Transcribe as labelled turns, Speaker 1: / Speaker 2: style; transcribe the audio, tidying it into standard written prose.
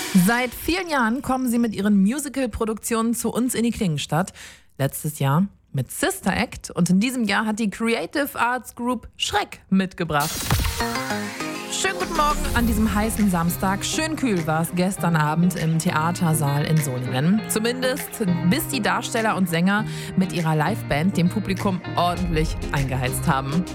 Speaker 1: Seit vielen Jahren kommen sie mit ihren Musical-Produktionen zu uns in die Klingenstadt. Letztes Jahr mit Sister Act und in diesem Jahr hat die Creative Arts Group Schreck mitgebracht. Schönen guten Morgen an diesem heißen Samstag. Schön kühl war es gestern Abend im Theatersaal in Solingen. Zumindest bis die Darsteller und Sänger mit ihrer Liveband dem Publikum ordentlich eingeheizt haben.